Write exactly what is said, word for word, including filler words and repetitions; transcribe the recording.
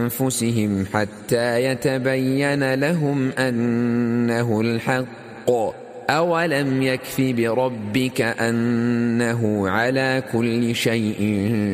أنفسهم حتى يتبين لهم أنه الحق أولم يكف بربك أنه على كل شيء